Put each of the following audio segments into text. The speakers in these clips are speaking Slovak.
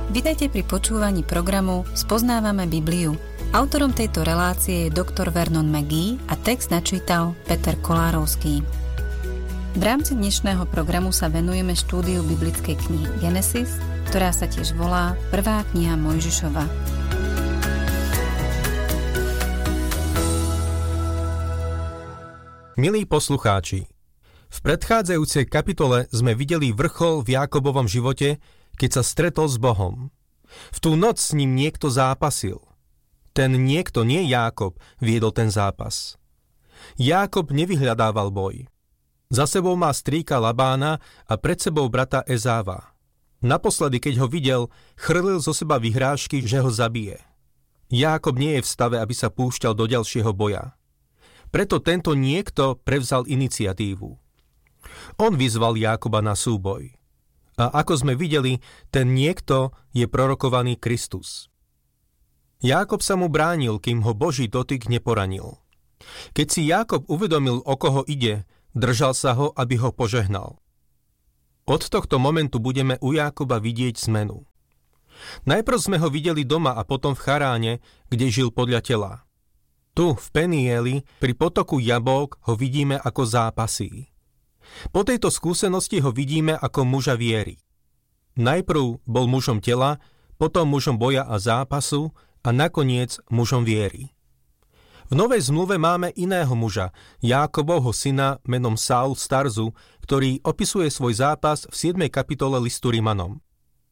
Vitajte pri počúvaní programu Spoznávame Bibliu. Autorom tejto relácie je doktor Vernon McGee a text načítal Peter Kolárovský. V rámci dnešného programu sa venujeme štúdiu biblickej knihy Genesis, ktorá sa tiež volá Prvá kniha Mojžišova. Milí poslucháči, v predchádzajúcej kapitole sme videli vrchol v Jákobovom živote, keď sa stretol s Bohom. V tú noc s ním niekto zápasil. Ten niekto, nie Jákob, viedol ten zápas. Jákob nevyhľadával boj. Za sebou má strýka Labána a pred sebou brata Ezáva. Naposledy, keď ho videl, chrlil zo seba vyhrážky, že ho zabije. Jákob nie je v stave, aby sa púšťal do ďalšieho boja. Preto tento niekto prevzal iniciatívu. On vyzval Jákoba na súboj. A ako sme videli, ten niekto je prorokovaný Kristus. Jákob sa mu bránil, kým ho Boží dotyk neporanil. Keď si Jákob uvedomil, o koho ide, držal sa ho, aby ho požehnal. Od tohto momentu budeme u Jákoba vidieť zmenu. Najprv sme ho videli doma a potom v Charáne, kde žil podľa tela. Tu, v Penieli, pri potoku Jabók, ho vidíme ako zápasí. Po tejto skúsenosti ho vidíme ako muža viery. Najprv bol mužom tela, potom mužom boja a zápasu a nakoniec mužom viery. V Novej zmluve máme iného muža, Jákobovho syna menom Saul z Tarzu, ktorý opisuje svoj zápas v 7. kapitole listu Rimanom.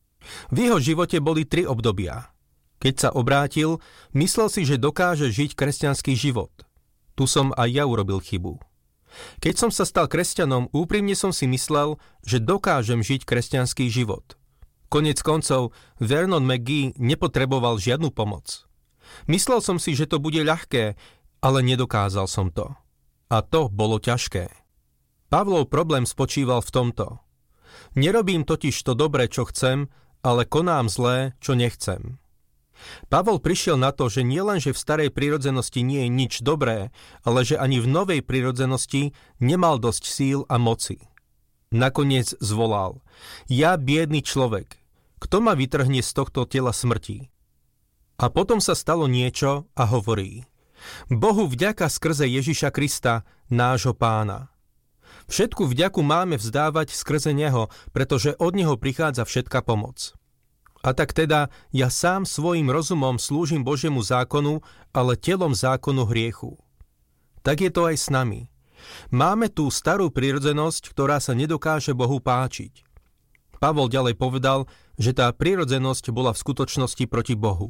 V jeho živote boli 3 obdobia. Keď sa obrátil, myslel si, že dokáže žiť kresťanský život. Tu som aj ja urobil chybu. Keď som sa stal kresťanom, úprimne som si myslel, že dokážem žiť kresťanský život. Koniec koncov, Vernon McGee nepotreboval žiadnu pomoc. Myslel som si, že to bude ľahké, ale nedokázal som to. A to bolo ťažké. Pavlov problém spočíval v tomto. Nerobím totiž to dobré, čo chcem, ale konám zlé, čo nechcem. Pavol prišiel na to, že nielenže v starej prirodzenosti nie je nič dobré, ale že ani v novej prirodzenosti nemal dosť síl a moci. Nakoniec zvolal: Ja biedný človek, kto ma vytrhne z tohto tela smrti? A potom sa stalo niečo a hovorí: Bohu vďaka skrze Ježiša Krista, nášho Pána. Všetku vďaku máme vzdávať skrze Neho, pretože od Neho prichádza všetka pomoc. A tak teda ja sám svojim rozumom slúžim Božiemu zákonu, ale telom zákonu hriechu. Tak je to aj s nami. Máme tú starú prirodzenosť, ktorá sa nedokáže Bohu páčiť. Pavol ďalej povedal, že tá prirodzenosť bola v skutočnosti proti Bohu.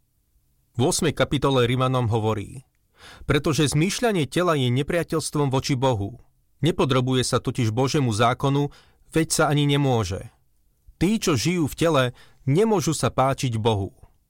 V 8. kapitole Rimanom hovorí: Pretože zmýšľanie tela je nepriateľstvom voči Bohu. Nepodrobuje sa totiž Božiemu zákonu, veď sa ani nemôže. Tí, čo žijú v tele, nemôžu sa páčiť Bohu.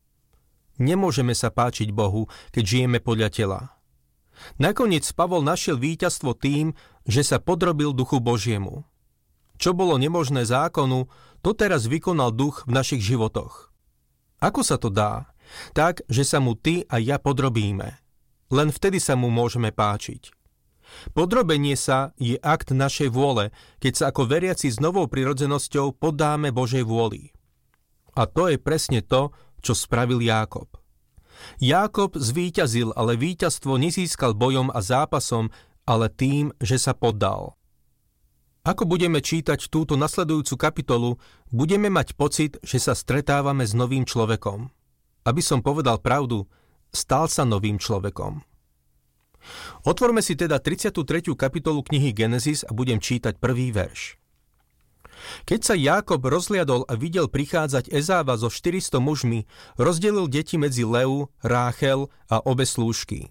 Nemôžeme sa páčiť Bohu, keď žijeme podľa tela. Nakoniec Pavol našiel víťazstvo tým, že sa podrobil Duchu Božiemu. Čo bolo nemožné zákonu, to teraz vykonal Duch v našich životoch. Ako sa to dá? Tak, že sa mu ty a ja podrobíme. Len vtedy sa mu môžeme páčiť. Podrobenie sa je akt našej vôle, keď sa ako veriaci s novou prirodzenosťou poddáme Božej vôli. A to je presne to, čo spravil Jákob. Jákob zvíťazil, ale víťazstvo nezískal bojom a zápasom, ale tým, že sa poddal. Ako budeme čítať túto nasledujúcu kapitolu, budeme mať pocit, že sa stretávame s novým človekom. Aby som povedal pravdu, stal sa novým človekom. Otvorme si teda 33. kapitolu knihy Genesis a budem čítať prvý verš. Keď sa Jákob rozliadol a videl prichádzať Ezáva so 400 mužmi, rozdelil deti medzi Leu, Ráchel a obe slúžky.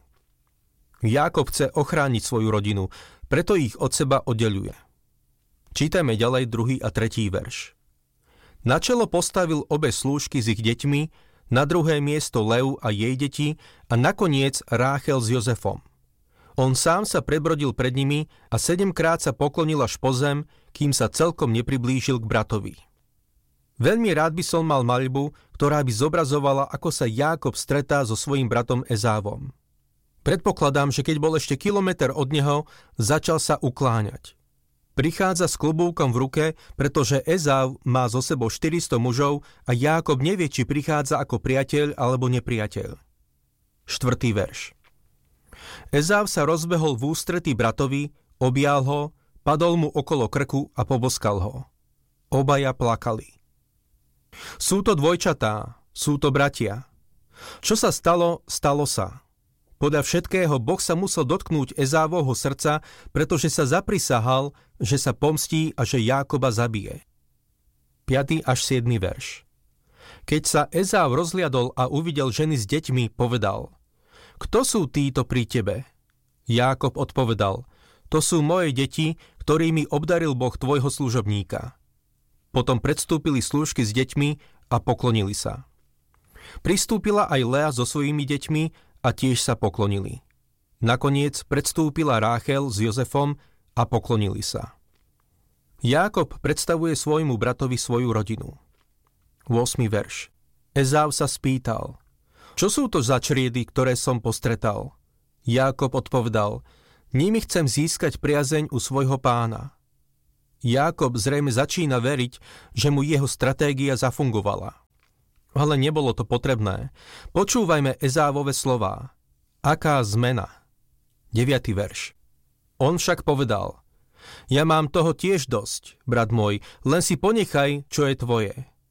Jákob chce ochrániť svoju rodinu, preto ich od seba oddeľuje. Čítajme ďalej 2. a 3. verš. Na čelo postavil obe slúžky s ich deťmi, na druhé miesto Leu a jej deti a nakoniec Ráchel s Jozefom. On sám sa prebrodil pred nimi a 7-krát sa poklonil až po zem, kým sa celkom nepriblížil k bratovi. Veľmi rád by som mal maľbu, ktorá by zobrazovala, ako sa Jákob stretá so svojím bratom Ezávom. Predpokladám, že keď bol ešte kilometer od neho, začal sa ukláňať. Prichádza s klobúkom v ruke, pretože Ezau má so sebou 400 mužov a Jákob nevie, či prichádza ako priateľ alebo nepriateľ. 4. verš. Ezau sa rozbehol v ústretí bratovi, objal ho, padol mu okolo krku a poboskal ho. Obaja plakali. Sú to dvojčatá, sú to bratia. Čo sa stalo, stalo sa. Podľa všetkého Boh sa musel dotknúť Ezávovho srdca, pretože sa zaprisahal, že sa pomstí a že Jákoba zabije. 5. až 7. verš. Keď sa Ezáv rozliadol a uvidel ženy s deťmi, povedal: Kto sú títo pri tebe? Jákob odpovedal: To sú moje deti, ktorými obdaril Boh tvojho služobníka. Potom predstúpili slúžky s deťmi a poklonili sa. Pristúpila aj Lea so svojimi deťmi a tiež sa poklonili. Nakoniec predstúpila Ráchel s Jozefom a poklonili sa. Jákob predstavuje svojmu bratovi svoju rodinu. 8. verš. Ezau sa spýtal: Čo sú to za čriedy, ktoré som postretal? Jákob odpovedal: Nimi chcem získať priazeň u svojho pána. Jákob zrejme začína veriť, že mu jeho stratégia zafungovala. Ale nebolo to potrebné. Počúvajme Ezávove slová. Aká zmena? 9. verš. On však povedal: Ja mám toho tiež dosť, brat môj, len si ponechaj, čo je tvoje.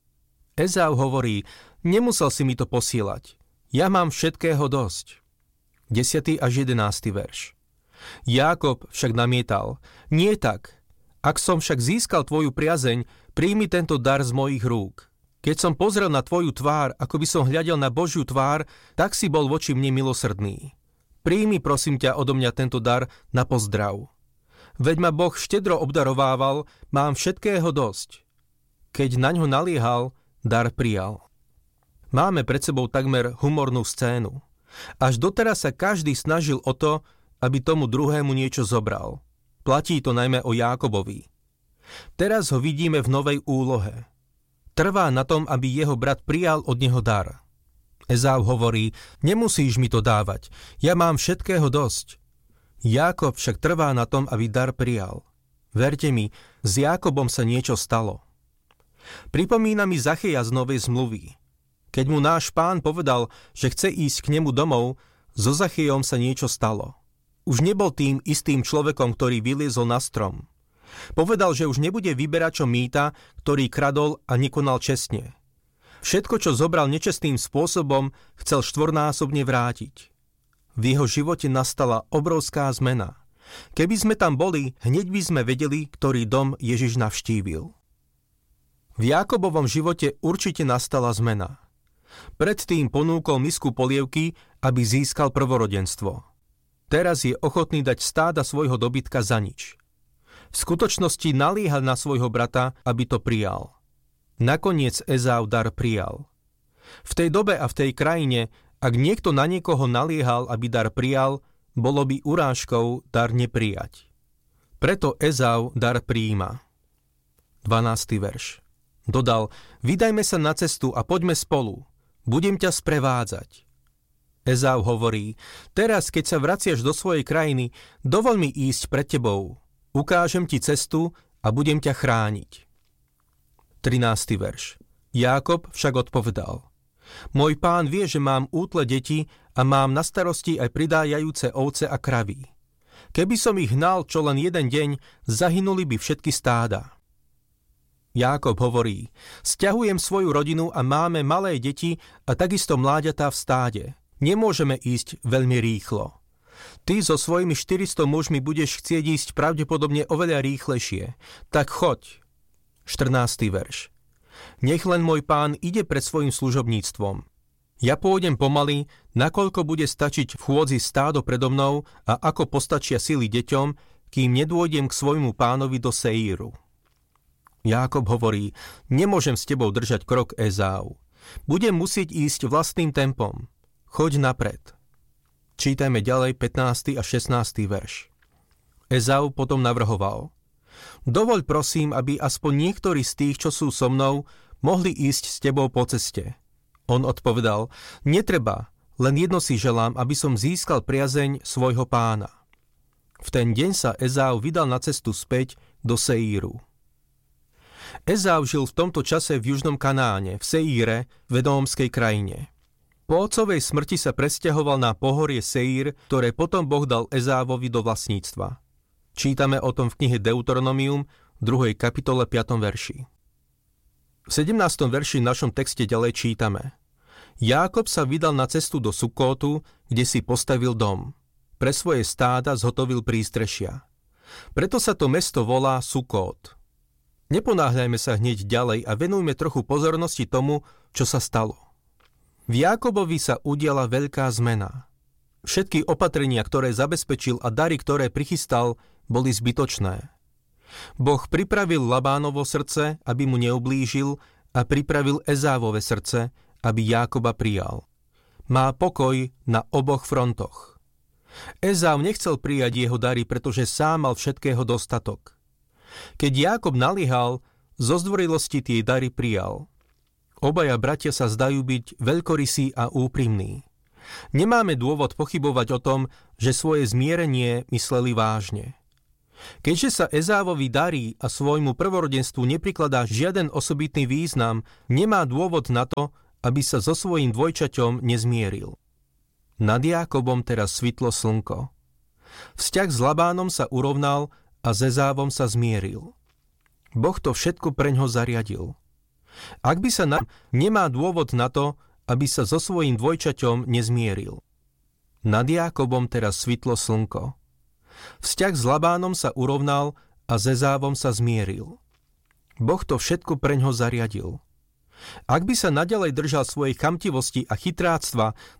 Ezau hovorí: Nemusel si mi to posielať. Ja mám všetkého dosť. 10. až 11. verš. Jákob však namietal: Nie tak. Ak som však získal tvoju priazeň, príjmi tento dar z mojich rúk. Keď som pozrel na tvoju tvár, ako by som hľadel na Božiu tvár, tak si bol voči mne milosrdný. Príjmi, prosím ťa, odo mňa tento dar na pozdrav. Veď ma Boh štedro obdarovával, mám všetkého dosť. Keď na ňo naliehal, dar prijal. Máme pred sebou takmer humornú scénu. Až doteraz sa každý snažil o to, aby tomu druhému niečo zobral. Platí to najmä o Jákobovi. Teraz ho vidíme v novej úlohe. Trvá na tom, aby jeho brat prijal od neho dar. Ezau hovorí: Nemusíš mi to dávať, ja mám všetkého dosť. Jákob však trvá na tom, aby dar prijal. Verte mi, s Jákobom sa niečo stalo. Pripomína mi Zacheja z Novej zmluvy. Keď mu náš pán povedal, že chce ísť k nemu domov, so Zachejom sa niečo stalo. Už nebol tým istým človekom, ktorý vyliezol na strom. Povedal, že už nebude vyberačom mýta, ktorý kradol a nekonal čestne. Všetko, čo zobral nečestným spôsobom, chcel štvornásobne vrátiť. V jeho živote nastala obrovská zmena. Keby sme tam boli, hneď by sme vedeli, ktorý dom Ježiš navštívil. V Jákobovom živote určite nastala zmena. Predtým ponúkol misku polievky, aby získal prvorodenstvo. Teraz je ochotný dať stáda svojho dobytka za nič. V skutočnosti naliehal na svojho brata, aby to prijal. Nakoniec Ezau dar prijal. V tej dobe a v tej krajine, ak niekto na niekoho naliehal, aby dar prijal, bolo by urážkou dar neprijať. Preto Ezau dar prijíma. 12. verš. Dodal: Vydajme sa na cestu a poďme spolu. Budem ťa sprevádzať. Ezau hovorí: Teraz, keď sa vraciaš do svojej krajiny, dovoľ mi ísť pred tebou. Ukážem ti cestu a budem ťa chrániť. 13. verš. Jákob však odpovedal: Môj pán vie, že mám útle deti a mám na starosti aj pridájajúce ovce a kravy. Keby som ich hnal čo len jeden deň, zahynuli by všetky stáda. Jákob hovorí: Sťahujem svoju rodinu a máme malé deti a takisto mláďatá v stáde. Nemôžeme ísť veľmi rýchlo. Ty so svojimi 400 mužmi budeš chcieť ísť pravdepodobne oveľa rýchlejšie. Tak choď. 14. verš. Nech len môj pán ide pred svojim služobníctvom. Ja pôjdem pomaly, nakoľko bude stačiť v chôdzi stádo predo mnou a ako postačia sily deťom, kým nedôjdem k svojmu pánovi do Seíru. Jákob hovorí: Nemôžem s tebou držať krok, Ezau. Budem musieť ísť vlastným tempom. Choď napred. Čítajme ďalej 15. a 16. verš. Ezau potom navrhoval: Dovoľ prosím, aby aspoň niektorí z tých, čo sú so mnou, mohli ísť s tebou po ceste. On odpovedal: Netreba, len jedno si želám, aby som získal priazeň svojho pána. V ten deň sa Ezau vydal na cestu späť do Seíru. Ezau žil v tomto čase v južnom Kanáne, v Seíre, v Edómskej krajine. Po otcovej smrti sa presťahoval na pohorie Seír, ktoré potom Boh dal Ezávovi do vlastníctva. Čítame o tom v knihe Deuteronomium, 2. kapitole 5. verši. V 17. verši v našom texte ďalej čítame: Jákob sa vydal na cestu do Sukótu, kde si postavil dom. Pre svoje stáda zhotovil prístrešia. Preto sa to mesto volá Sukót. Neponáhľajme sa hneď ďalej a venujme trochu pozornosti tomu, čo sa stalo. V Jákobovi sa udiala veľká zmena. Všetky opatrenia, ktoré zabezpečil a dary, ktoré prichystal, boli zbytočné. Boh pripravil Labánovo srdce, aby mu neublížil, a pripravil Ezávove srdce, aby Jákoba prijal. Má pokoj na oboch frontoch. Ezau nechcel prijať jeho dary, pretože sám mal všetkého dostatok. Keď Jákob naliehal, zo zdvorilosti tie dary prijal. Obaja bratia sa zdajú byť veľkorysí a úprimní. Nemáme dôvod pochybovať o tom, že svoje zmierenie mysleli vážne. Keďže sa Ezávovi darí a svojmu prvorodenstvu neprikladá žiaden osobitný význam, nemá dôvod na to, aby sa so svojím dvojčaťom nezmieril. Nad Jákobom teraz svitlo slnko. Vzťah s Labánom sa urovnal a s Ezávom sa zmieril. Boh to všetko preňho zariadil. Ak by sa nemá dôvod na to, aby sa so svojím dvojčaťom nezmieril. Nad Jákobom teraz svitlo slnko. Vzťah s Labánom sa urovnal a s Ezávom sa zmieril. Boh to všetko preňho zariadil. Ak by sa naďalej držal svojej chamtivosti a chytráctva,